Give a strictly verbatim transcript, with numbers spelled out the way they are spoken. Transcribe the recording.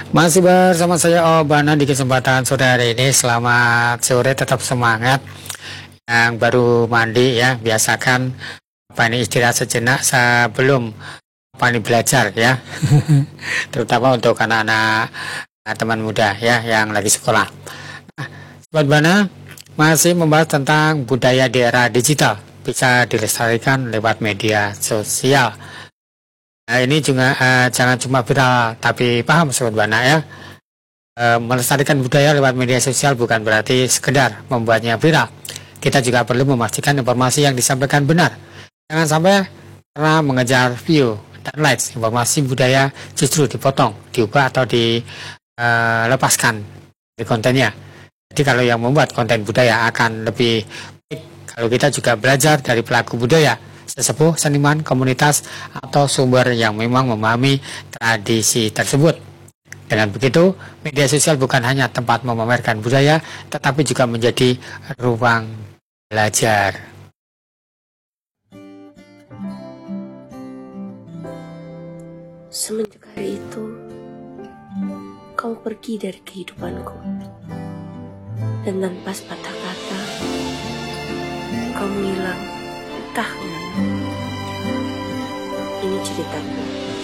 Masih bersama saya Obana di kesempatan sore hari ini. Selamat sore, tetap semangat. Yang baru mandi ya, biasakan apa ini istirahat sejenak sebelum apa ini belajar ya. Terutama untuk anak-anak teman muda ya yang lagi sekolah. Nah, Sobat Bana masih membahas tentang budaya di era digital, bisa dilestarikan lewat media sosial. Nah, ini juga uh, jangan cuma viral, tapi paham Sobat Bana ya. Uh, melestarikan budaya lewat media sosial bukan berarti sekedar membuatnya viral. Kita juga perlu memastikan informasi yang disampaikan benar. Jangan sampai karena mengejar view dan likes, informasi budaya justru dipotong, diubah atau dilepaskan uh, di kontennya. Jadi kalau yang membuat konten budaya akan lebih baik kalau kita juga belajar dari pelaku budaya, sesepuh, seniman, komunitas, atau sumber yang memang memahami tradisi tersebut. Dengan begitu, media sosial bukan hanya tempat memamerkan budaya, tetapi juga menjadi ruang belajar. Semenjak hari itu, kau pergi dari kehidupanku. Dan tanpa sepatah kata, kamu hilang entah kemana. Ini ceritaku.